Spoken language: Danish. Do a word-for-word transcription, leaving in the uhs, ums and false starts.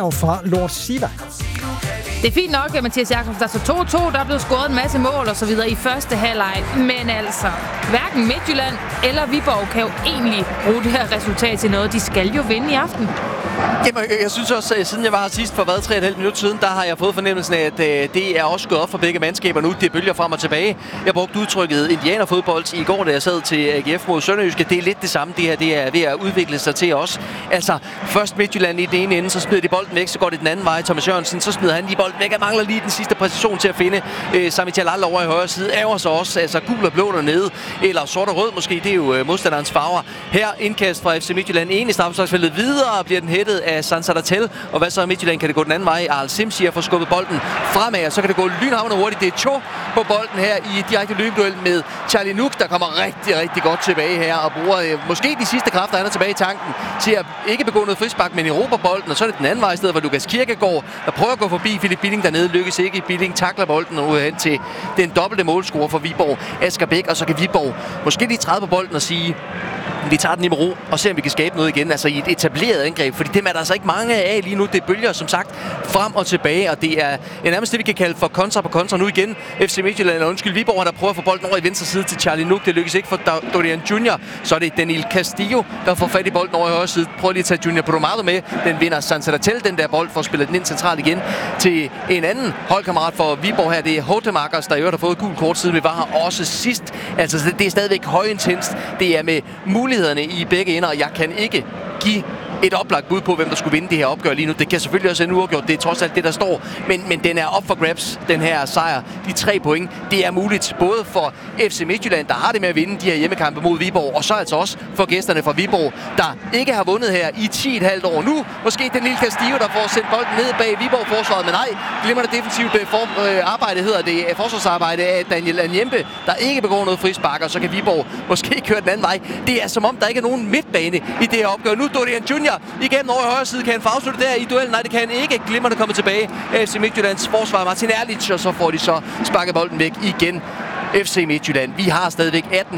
bidrag fra Lord Siva. Det er fint nok, at Mathias Jakobsen, der så to to, der er blevet scoret en masse mål og så videre i første halvleg. Men altså, hverken Midtjylland eller Viborg kan jo egentlig bruge det her resultat til noget. De skal jo vinde i aften. Jamen, jeg synes også, at siden jeg var her sidst for hvad, tre og et halvt minut siden, der har jeg fået fornemmelsen af, at øh, det er også gået op for begge mandskaber nu. Det bølger frem og tilbage. Jeg brugte udtrykket indianerfodbold i går, da jeg sad til A G F mod Sønderjyske. Det er lidt det samme. Det her det er ved at udvikle sig til os. Altså, først Midtjylland i den ene ende, så smider de bolden væk, så går det den anden vej. Thomas Jørgensen, så smider han lige bolden væk. Jeg mangler lige den sidste præcision til at finde. Øh, Sami Jalal over i højre side ærger sig også. Altså, gul og blå dernede. Eller sort og rød måske. Det er jo øh, modstanderens farver. Her indkast fra F C Midtjylland. En i straffesparksfeltet videre bliver den hættet af Sansadatel. Og hvad så Midtjylland? Kan det gå den anden vej? Arl Simsi får skubbet bolden fremad, og så kan det gå lynhavne hurtigt. Det er Cho på bolden her i direkte løbeduel med Charlie Nuk, der kommer rigtig, rigtig godt tilbage her og bruger øh, måske de sidste kræfter, han er tilbage i tanken til at ikke begå noget frispark, men Europa bolden, og så er det den anden vej i stedet, hvor Lukas Kirkegaard, der prøver at gå forbi Philip Billing dernede, lykkes ikke. Billing takler bolden og ud hen til den dobbelte målscorer for Viborg, Asger Bæk, og så kan Viborg måske lige træde på bolden og sige, vi tager den i med ro og ser, om vi kan skabe noget igen. Altså i et etableret angreb, fordi dem er der altså ikke mange af lige nu. Det bølger som sagt frem og tilbage, og det er ja, nærmest det, vi kan kalde for kontra på kontra. Nu igen F C Midtjylland, og undskyld Viborg, der prøver at få bolden over i venstre side til Charlie Nuk. Det lykkes ikke for Dorian Junior. Så er det Daniel Castillo, der får fat i bolden over i højre side. Prøver lige at tage Junior Podomado med. Den vinder Sansadatel, den der bold, for at spille den ind centralt igen til en anden holdkammerat for Viborg her. Det er Hotemakers, der i øvrigt har fået gul kort siden vi var her også sidst. Altså det er stadigvæk højintenst. Det er med mulighederne i begge ender, og jeg kan ikke give et oplagt bud på, hvem der skulle vinde det her opgør lige nu. Det kan selvfølgelig også ende uafgjort. Det er trods alt det, der står. Men, men den er op for grabs, den her sejr. De tre point, det er muligt både for F C Midtjylland, der har det med at vinde de her hjemmekampe mod Viborg, og så altså også for gæsterne fra Viborg, der ikke har vundet her i ti komma fem år nu. Måske den lille Castillo, der får sendt bolden ned bag Viborg-forsvaret, men nej, glemmer det defensivt for, øh, arbejde, hedder det, forsvarsarbejde af Daniel Anjempe, der ikke begår noget frispark, og så kan Viborg måske køre den anden vej. Det er som om, der ikke er nogen midtbane i det her opgør. Nu Dorian Junior igen over i højre side. Kan han få afsluttet der i duellen? Nej, det kan han ikke. Glimmerne kommer tilbage. F C Midtjyllands forsvar Martin Erlich, og så får de så sparket bolden væk igen. F C Midtjylland. Vi har stadigvæk atten